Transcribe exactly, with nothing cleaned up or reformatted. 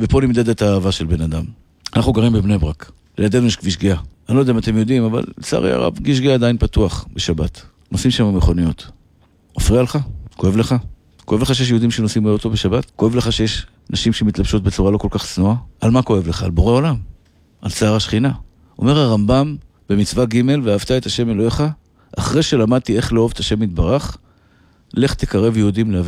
ופה נמדדת האהבה של בן אדם. אנחנו גרים בבני ברק. לידינו יש כביש גאה. אני לא יודע אם אתם יודעים, אבל לצערי הרב, כביש גאה עדיין פתוח בשבת. נוסעים שם מכוניות. מפריע לך? כואב לך? כואב לך שיש יהודים שנוסעים באוטו בשבת? כואב לך שיש נשים שמתלבשות בצורה לא כל כך צנועה? על מה כואב לך? על בורא עולם. על צער השכינה. אומר הרמב"ם במצווה ג' ואהבת את השם אלוהיך, אחרי שלמדתי איך לאהוב את השם יתברך, לך תקרב יהודים לאהוב